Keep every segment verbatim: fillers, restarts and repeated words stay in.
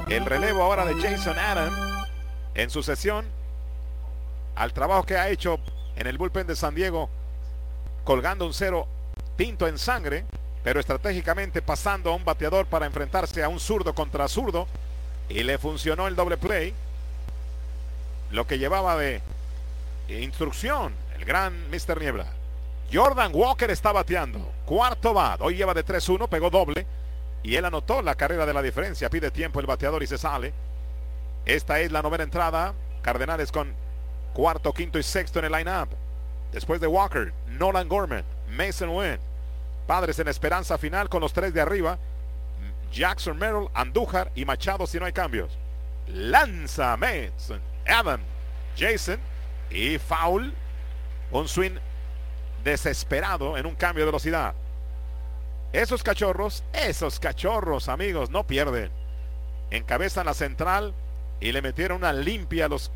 el relevo ahora de Jason Adam en sucesión al trabajo que ha hecho en el bullpen de San Diego, colgando un cero tinto en sangre, pero estratégicamente pasando a un bateador para enfrentarse a un zurdo contra zurdo, y le funcionó el doble play, lo que llevaba de instrucción el gran mister Niebla. Jordan Walker está bateando, cuarto bat, hoy lleva de tres uno, pegó doble, y él anotó la carrera de la diferencia. Pide tiempo el bateador y se sale. Esta es la novena entrada. Cardenales con cuarto, quinto y sexto en el line-up. Después de Walker, Nolan Gorman, Mason Wynn. Padres en esperanza final con los tres de arriba. Jackson Merrill, Andújar y Machado si no hay cambios. Lanza Mason, Adam, Jason y foul. Un swing desesperado en un cambio de velocidad. Esos cachorros, esos cachorros, amigos, no pierden. Encabezan la central y le metieron una limpia a los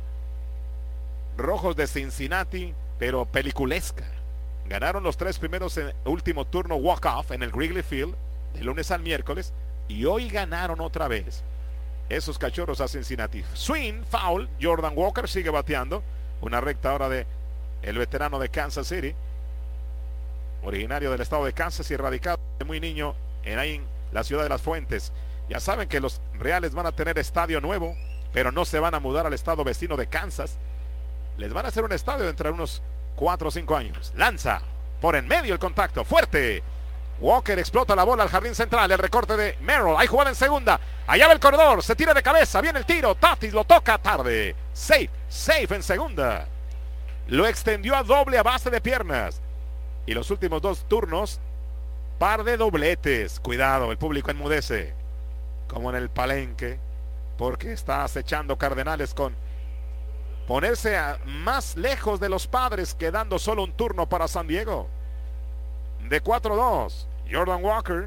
Rojos de Cincinnati, pero peliculesca. Ganaron los tres primeros en último turno walk-off en el Wrigley Field, de lunes al miércoles, y hoy ganaron otra vez esos cachorros a Cincinnati. Swing, foul, Jordan Walker sigue bateando. Una recta ahora de el veterano de Kansas City, originario del estado de Kansas y radicado de muy niño en ahí en la ciudad de Las Fuentes. Ya saben que los Reales van a tener estadio nuevo, pero no se van a mudar al estado vecino de Kansas. Les van a hacer un estadio dentro de unos cuatro o cinco años. Lanza por en medio el contacto fuerte. Walker explota la bola al jardín central. El recorte de Merrill. Hay jugada en segunda. Allá va el corredor. Se tira de cabeza. Viene el tiro. Tatis lo toca tarde. Safe. Safe en segunda. Lo extendió a doble a base de piernas. Y los últimos dos turnos, par de dobletes. Cuidado, el público enmudece, como en el palenque, porque está acechando Cardenales con ponerse a más lejos de los Padres, quedando solo un turno para San Diego. De cuatro dos, Jordan Walker.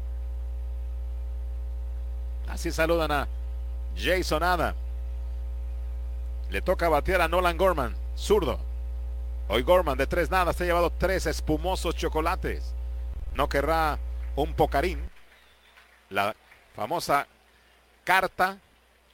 Así saludan a Jason Adam. Le toca batear a Nolan Gorman, zurdo. Hoy Gorman de tres nada se ha llevado tres espumosos chocolates. No querrá un pocarín, la famosa carta